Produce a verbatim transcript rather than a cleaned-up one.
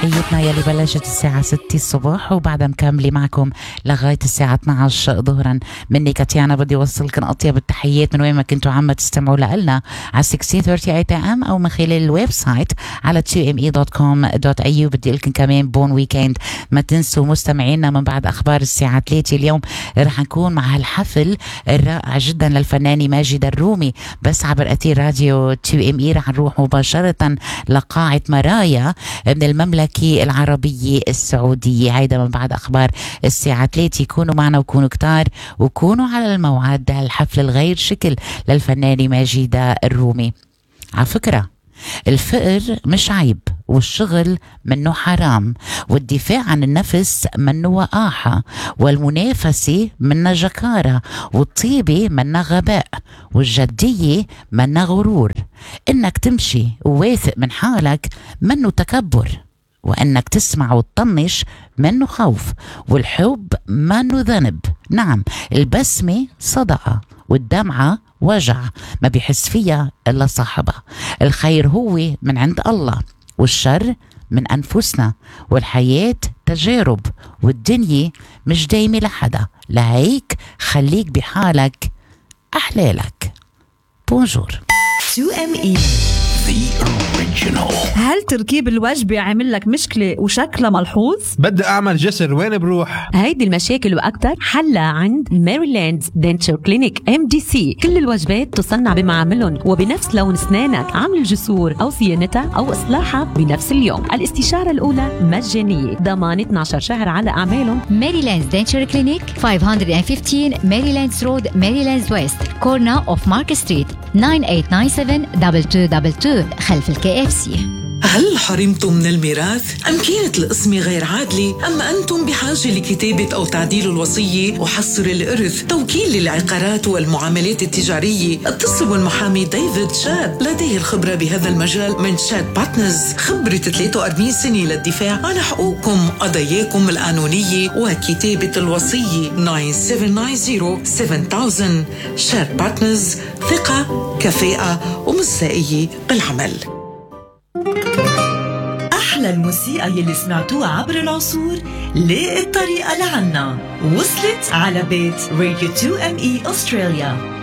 تحياتنا يلي بلشت الساعة ستة الصبح وبعدها مكملة معكم لغاية الساعة اثني عشر ظهرا. مني كاتيانا بدي أوصلكم أطيب التحيات من وين ما كنتوا عم تستمعوا لنا على ستة عشر ثلاثة وثلاثين إيه إم أو من خلال الويب سايت على تو إم إي دوت كوم دوت إيه يو. بدي لكم كمان بون ويكند. ما تنسوا مستمعينا من بعد أخبار الساعة ثلاثة اليوم رح نكون مع هالحفل الرائع جدا للفنانة ماجدة الرومي بس عبر أثير راديو تو إم إي. رح نروح مباشرة لقاعة مرايا من المملكة العربية السعودية. هيدا من بعد أخبار الساعة ثلاثة. كونوا معنا وكونوا كتار وكونوا على الموعد. الحفل الغير شكل للفنانة ماجدة الرومي. على فكرة الفقر مش عيب والشغل منه حرام والدفاع عن النفس منه وقاحة والمنافسة منه جكارة والطيبة منه غباء والجدية منه غرور. إنك تمشي وواثق من حالك منه تكبر وإنك تسمع وتطنش منه خوف والحب منه ذنب. نعم البسمة صدقة والدمعة وجع ما بيحس فيها إلا صاحبها. الخير هو من عند الله والشر من أنفسنا والحياة تجارب والدنيا مش دايمة لحدا. لهيك خليك بحالك أحلالك. بونجور. تو إم إي هل تركيب الوجبة عامل لك مشكلة وشكلها ملحوظ؟ بدي أعمل جسر، وين بروح؟ هيدي المشاكل وأكتر حلها عند ميريلاند دنتشر كلينيك إم دي سي. كل الوجبات تصنع بمعاملهم وبنفس لون أسنانك. عمل الجسور أو صيانتها أو إصلاحها بنفس اليوم. الاستشارة الأولى مجانية. ضمان اثني عشر شهر على أعمالهم. ميريلاند دنتشر كلينيك خمسمية وخمستاشر ميريلاندز رود ميريلاندز ويست كورنا أوف مارك ستريت تسعة ثمانية تسعة سبعة اثنين اثنين اثنين اثنين خلف الكي اف سي. هل حرمتم من الميراث؟ أم كانت القسمة غير عادلة؟ أم أنتم بحاجة لكتابة أو تعديل الوصية وحصر الإرث؟ توكيل العقارات والمعاملات التجارية؟ اتصلوا بالمحامي ديفيد شاد، لديه الخبرة بهذا المجال من شاد بارتنرز. خبرة ثلاثة وأربعين سنة للدفاع عن حقوقكم، قضاياكم القانونية وكتابة الوصية. تسعة سبعة تسعين سبعة ألف. شاد بارتنرز، ثقة، كفاءة ومصداقية بالعمل. أحلى الموسيقى يلي سمعتوها عبر العصور لقيت الطريقة لعنا. وصلت على بيت راديو تو إم إي أستراليا.